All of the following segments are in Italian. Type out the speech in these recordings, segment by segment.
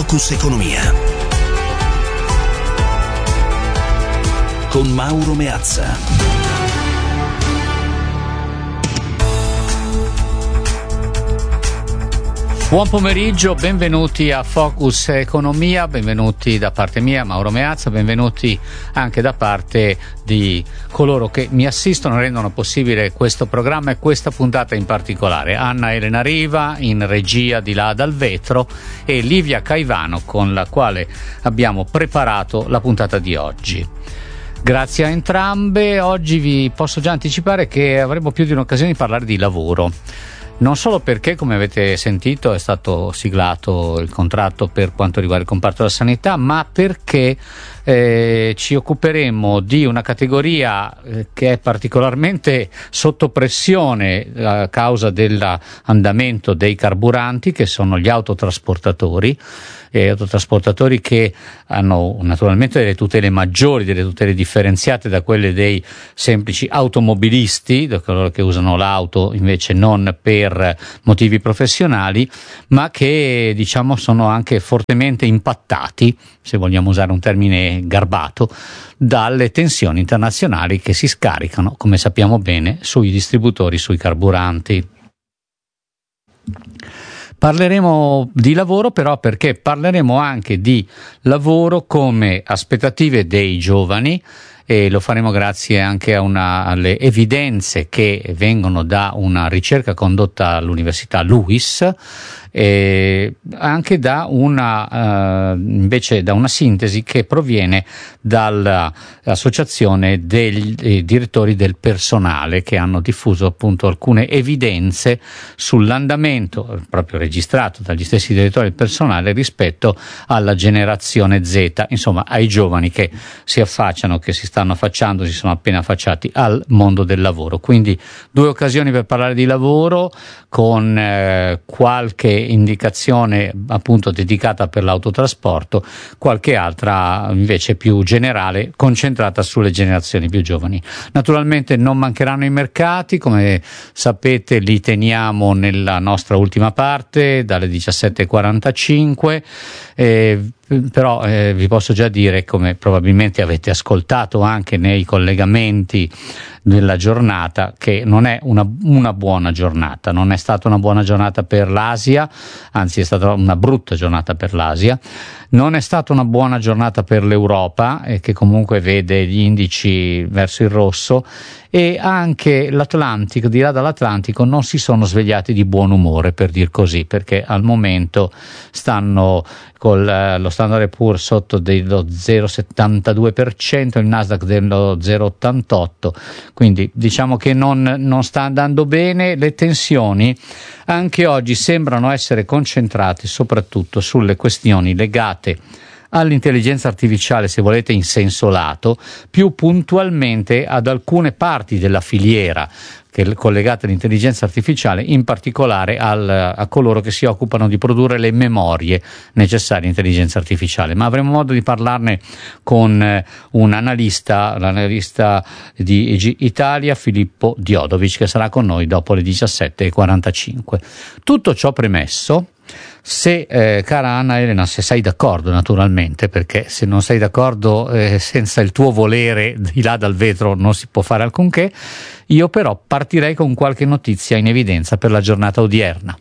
Focus Economia con Mauro Meazza. Buon pomeriggio, benvenuti a Focus Economia, benvenuti da parte mia, Mauro Meazza, benvenuti anche da parte di coloro che mi assistono e rendono possibile questo programma e questa puntata in particolare. Anna Elena Riva in regia di là dal vetro e Livia Caivano con la quale abbiamo preparato la puntata di oggi. Grazie a entrambe, oggi vi posso già anticipare che avremo più di un'occasione di parlare di lavoro. Non solo perché, come avete sentito, è stato siglato il contratto per quanto riguarda il comparto della sanità, ma perché ci occuperemo di una categoria che è particolarmente sotto pressione a causa dell'andamento dei carburanti, che sono gli autotrasportatori che hanno naturalmente delle tutele maggiori, delle tutele differenziate da quelle dei semplici automobilisti, da coloro che usano l'auto invece non per motivi professionali, ma che diciamo sono anche fortemente impattati, se vogliamo usare un termine garbato, dalle tensioni internazionali che si scaricano, come sappiamo bene, sui distributori, sui carburanti. Parleremo di lavoro però perché parleremo anche di lavoro come aspettative dei giovani e lo faremo grazie anche alle evidenze che vengono da una ricerca condotta all'Università LUISS e anche da una sintesi che proviene dall'associazione dei direttori del personale, che hanno diffuso appunto alcune evidenze sull'andamento proprio registrato dagli stessi direttori del personale rispetto alla generazione Z, insomma ai giovani che si affacciano, che si stanno affacciando, si sono appena affacciati al mondo del lavoro. Quindi due occasioni per parlare di lavoro con qualche indicazione appunto dedicata per l'autotrasporto, qualche altra invece più generale concentrata sulle generazioni più giovani. Naturalmente non mancheranno i mercati, come sapete li teniamo nella nostra ultima parte dalle 17:45, però vi posso già dire, come probabilmente avete ascoltato anche nei collegamenti della giornata, che non è una buona giornata, non è stata una buona giornata per l'Asia, anzi è stata una brutta giornata per l'Asia, non è stata una buona giornata per l'Europa, che comunque vede gli indici verso il rosso, e anche l'Atlantico, di là dall'Atlantico, non si sono svegliati di buon umore, per dir così, perché al momento stanno con lo Standard & Poor's sotto dello 0,72%, il Nasdaq dello 0,88%, quindi diciamo che non sta andando bene. Le tensioni anche oggi sembrano essere concentrate soprattutto sulle questioni legate all'intelligenza artificiale, se volete in senso lato, più puntualmente ad alcune parti della filiera collegate all'intelligenza artificiale, in particolare a coloro che si occupano di produrre le memorie necessarie all'intelligenza artificiale. Ma avremo modo di parlarne con un l'analista di EG Italia, Filippo Diodovic, che sarà con noi dopo le 17:45. Tutto ciò premesso, se cara Anna Elena, se sei d'accordo naturalmente, perché se non sei d'accordo senza il tuo volere di là dal vetro non si può fare alcunché, io però partirei con qualche notizia in evidenza per la giornata odierna.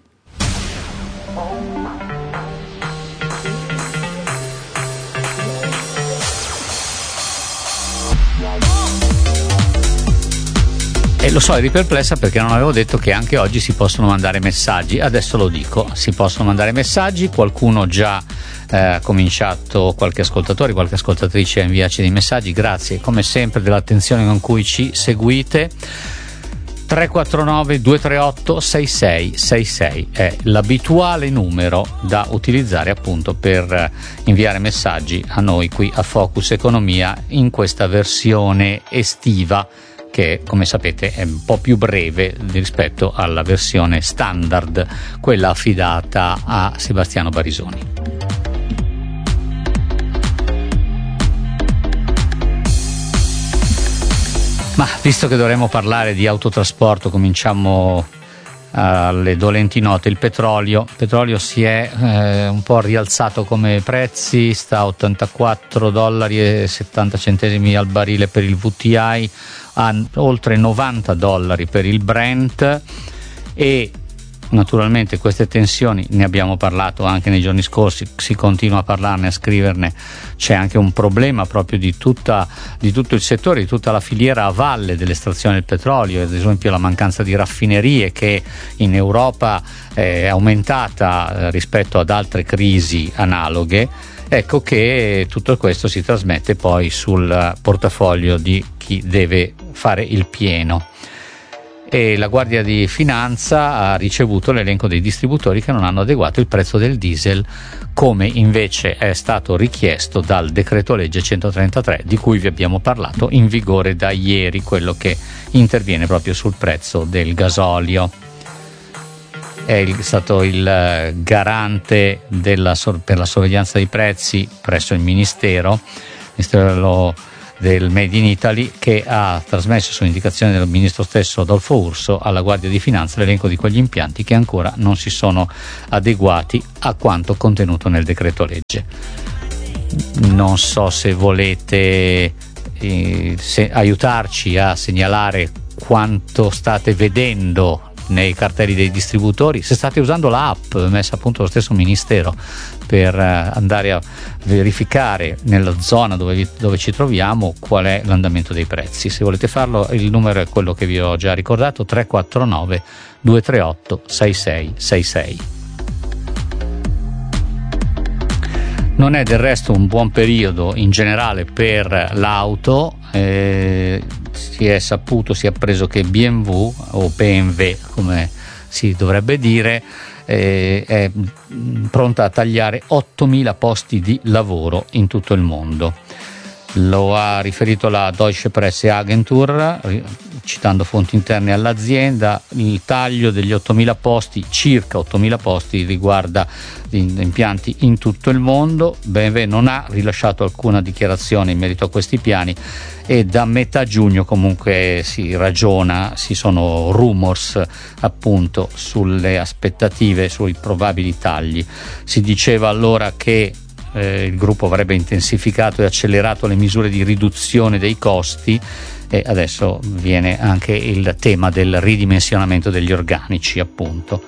E lo so, eri perplessa perché non avevo detto che anche oggi si possono mandare messaggi. Adesso lo dico, si possono mandare messaggi, qualcuno già ha cominciato, qualche ascoltatore, qualche ascoltatrice a inviarci dei messaggi. Grazie come sempre dell'attenzione con cui ci seguite. 349 238 6666 è l'abituale numero da utilizzare appunto per inviare messaggi a noi qui a Focus Economia in questa versione estiva, che come sapete è un po' più breve rispetto alla versione standard, quella affidata a Sebastiano Barisoni. Ma visto che dovremmo parlare di autotrasporto, cominciamo alle dolenti note il petrolio. Il petrolio si è un po' rialzato come prezzi, sta a $84,70 al barile per il WTI, a oltre $90 per il Brent, e naturalmente queste tensioni, ne abbiamo parlato anche nei giorni scorsi, si continua a parlarne, a scriverne. C'è anche un problema proprio di tutto il settore, di tutta la filiera a valle dell'estrazione del petrolio, ad esempio la mancanza di raffinerie che in Europa è aumentata rispetto ad altre crisi analoghe. Ecco che tutto questo si trasmette poi sul portafoglio di chi deve fare il pieno. E la Guardia di Finanza ha ricevuto l'elenco dei distributori che non hanno adeguato il prezzo del diesel, come invece è stato richiesto dal decreto legge 133 di cui vi abbiamo parlato, in vigore da ieri, quello che interviene proprio sul prezzo del gasolio. È stato il garante per la sorveglianza dei prezzi presso il Ministero del Made in Italy, che ha trasmesso su indicazione del ministro stesso Adolfo Urso alla Guardia di Finanza l'elenco di quegli impianti che ancora non si sono adeguati a quanto contenuto nel decreto legge. Non so se volete aiutarci a segnalare quanto state vedendo nei cartelli dei distributori, se state usando l'app messa a punto lo stesso Ministero per andare a verificare nella zona dove ci troviamo qual è l'andamento dei prezzi. Se volete farlo, il numero è quello che vi ho già ricordato, 349 238 6666. Non è del resto un buon periodo in generale per l'auto. Si è appreso che BMW, o BMW come si dovrebbe dire, è pronta a tagliare 8.000 posti di lavoro in tutto il mondo. Lo ha riferito la Deutsche Presseagentur, citando fonti interne all'azienda. Il taglio degli 8.000 posti, circa 8.000 posti, riguarda impianti in tutto il mondo. BMW non ha rilasciato alcuna dichiarazione in merito a questi piani e da metà giugno comunque si ragiona, ci sono rumors appunto sulle aspettative, sui probabili tagli. Si diceva allora che il gruppo avrebbe intensificato e accelerato le misure di riduzione dei costi, e adesso viene anche il tema del ridimensionamento degli organici, appunto.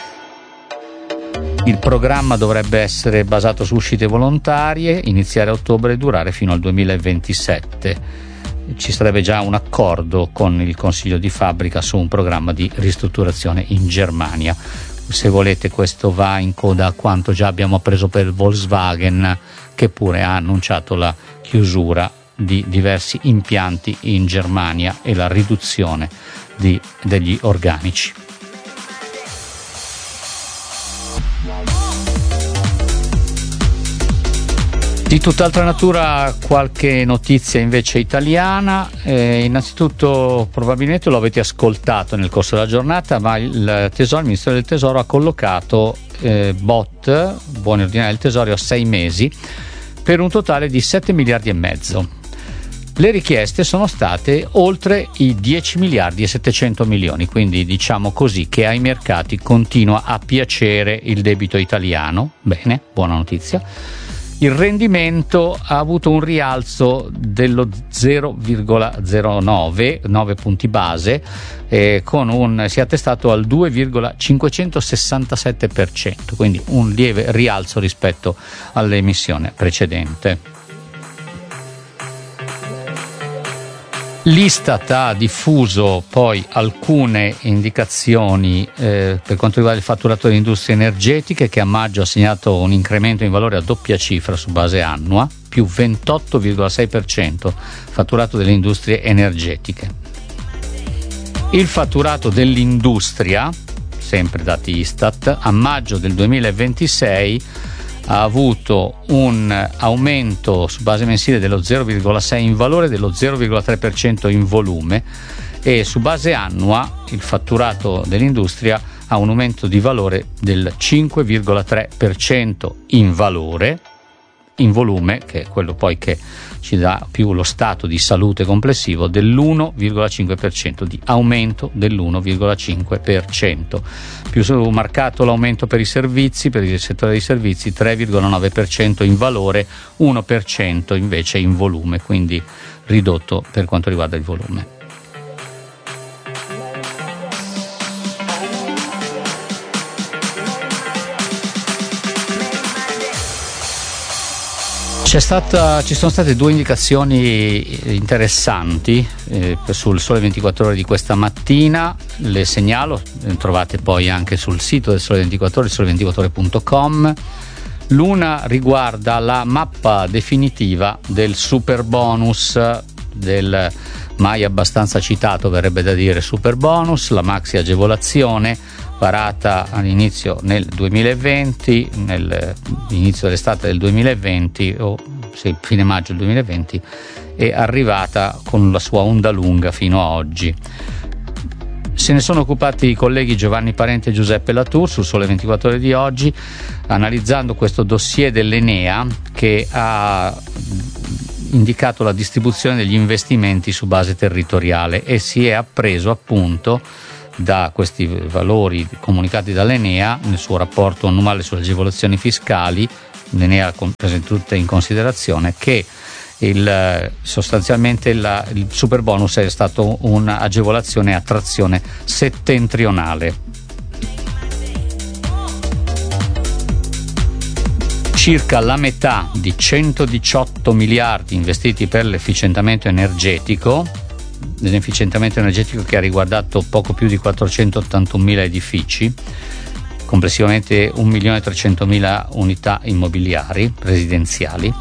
Il programma dovrebbe essere basato su uscite volontarie, iniziare a ottobre e durare fino al 2027. Ci sarebbe già un accordo con il consiglio di fabbrica su un programma di ristrutturazione in Germania. Se volete, questo va in coda a quanto già abbiamo appreso per Volkswagen, che pure ha annunciato la chiusura di diversi impianti in Germania e la riduzione degli organici. Di tutt'altra natura qualche notizia invece italiana. Innanzitutto, probabilmente lo avete ascoltato nel corso della giornata, ma il Ministero del Tesoro ha collocato BOT, buoni ordinari del Tesoro, a 6 mesi per un totale di 7 miliardi e mezzo. Le richieste sono state oltre i 10 miliardi e 700 milioni, quindi diciamo così che ai mercati continua a piacere il debito italiano. Bene, buona notizia. Il rendimento ha avuto un rialzo dello 0,09, 9 punti base, si è attestato al 2,567%, quindi un lieve rialzo rispetto all'emissione precedente. L'Istat ha diffuso poi alcune indicazioni per quanto riguarda il fatturato delle industrie energetiche, che a maggio ha segnato un incremento in valore a doppia cifra su base annua, più 28,6% fatturato delle industrie energetiche. Il fatturato dell'industria, sempre dati Istat, a maggio del 2026 ha avuto un aumento su base mensile dello 0,6 in valore, dello 0,3% in volume, e su base annua il fatturato dell'industria ha un aumento di valore del 5,3% in valore, in volume, che è quello poi che ci dà più lo stato di salute complessivo, dell'1,5%, di aumento dell'1,5%. Più marcato l'aumento per i servizi, per il settore dei servizi, 3,9% in valore, 1% invece in volume, quindi ridotto per quanto riguarda il volume. Ci sono state due indicazioni interessanti sul Sole 24 Ore di questa mattina, le segnalo, trovate poi anche sul sito del Sole 24 Ore, sole24ore.com. L'una riguarda la mappa definitiva del super bonus, del mai abbastanza citato, verrebbe da dire, super bonus, la maxi agevolazione varata all'inizio nel 2020, nell'inizio dell'estate del 2020, fine maggio del 2020, è arrivata con la sua onda lunga fino a oggi. Se ne sono occupati i colleghi Giovanni Parente e Giuseppe Latour sul Sole 24 Ore di oggi, analizzando questo dossier dell'Enea che ha indicato la distribuzione degli investimenti su base territoriale e si è appreso appunto da questi valori comunicati dall'Enea nel suo rapporto annuale sulle agevolazioni fiscali. L'Enea prese tutte in considerazione che sostanzialmente il super bonus è stato un'agevolazione a trazione settentrionale. Circa la metà di 118 miliardi investiti per l'efficientamento energetico, che ha riguardato poco più di 481.000 edifici, complessivamente 1.300.000 unità immobiliari residenziali.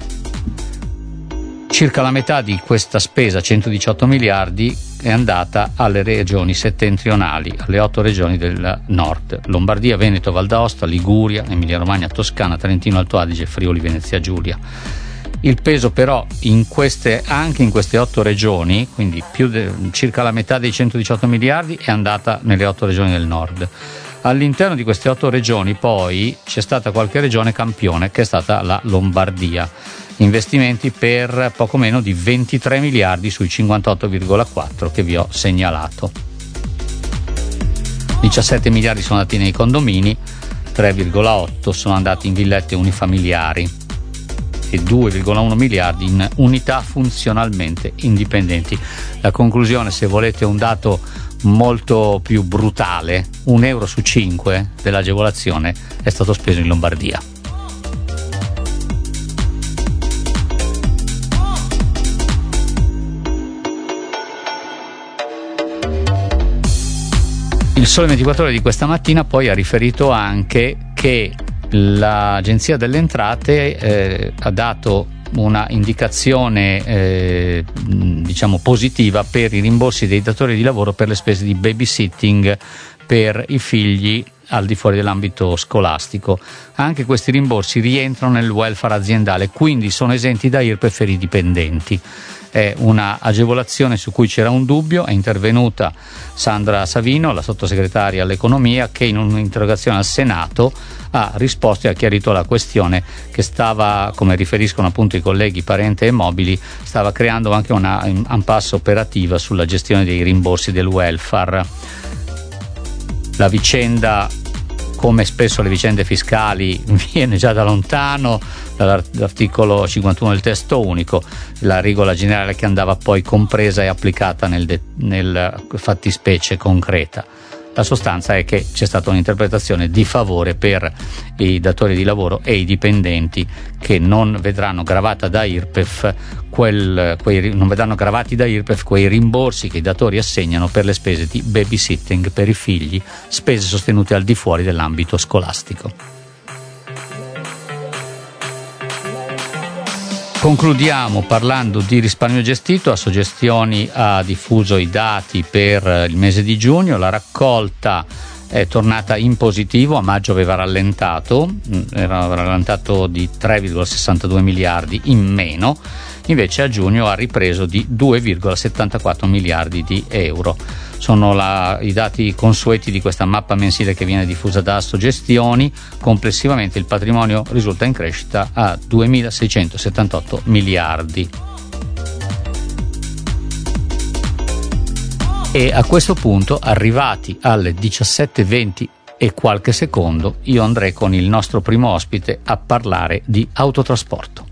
Circa la metà di questa spesa, 118 miliardi, è andata alle regioni settentrionali, alle 8 regioni del nord: Lombardia, Veneto, Val d'Aosta, Liguria, Emilia Romagna, Toscana, Trentino Alto Adige, Friuli Venezia Giulia. Il peso però anche in queste 8 regioni, quindi circa la metà dei 118 miliardi, è andata nelle 8 regioni del nord. All'interno di queste 8 regioni poi c'è stata qualche regione campione, che è stata la Lombardia. Investimenti per poco meno di 23 miliardi sui 58,4 che vi ho segnalato. 17 miliardi sono andati nei condomini, 3,8 sono andati in villette unifamiliari e 2,1 miliardi in unità funzionalmente indipendenti. La conclusione, se volete un dato molto più brutale: 1 euro su 5 dell'agevolazione è stato speso in Lombardia. Il Sole 24 Ore di questa mattina poi ha riferito anche che l'Agenzia delle Entrate ha dato una indicazione positiva per i rimborsi dei datori di lavoro per le spese di babysitting per i figli al di fuori dell'ambito scolastico. Anche questi rimborsi rientrano nel welfare aziendale, quindi sono esenti da IRPEF per i dipendenti. È una agevolazione su cui c'era un dubbio. È intervenuta Sandra Savino, la sottosegretaria all'economia, che in un'interrogazione al Senato ha risposto e ha chiarito la questione, che stava, come riferiscono appunto i colleghi Parente e Mobili, stava creando anche una impasse operativa sulla gestione dei rimborsi del welfare. La vicenda, come spesso le vicende fiscali, viene già da lontano, dall'articolo 51 del testo unico, la regola generale che andava poi compresa e applicata nel fattispecie concreta. La sostanza è che c'è stata un'interpretazione di favore per i datori di lavoro e i dipendenti, che non vedranno gravati da IRPEF quei rimborsi che i datori assegnano per le spese di babysitting per i figli, spese sostenute al di fuori dell'ambito scolastico. Concludiamo parlando di risparmio gestito. Assogestioni ha diffuso i dati per il mese di giugno. La raccolta è tornata in positivo, a maggio aveva rallentato di 3,62 miliardi in meno, invece a giugno ha ripreso di 2,74 miliardi di euro. sono i dati consueti di questa mappa mensile che viene diffusa da Assogestioni. Complessivamente il patrimonio risulta in crescita a 2.678 miliardi. E a questo punto, arrivati alle 17:20 e qualche secondo, io andrei con il nostro primo ospite a parlare di autotrasporto.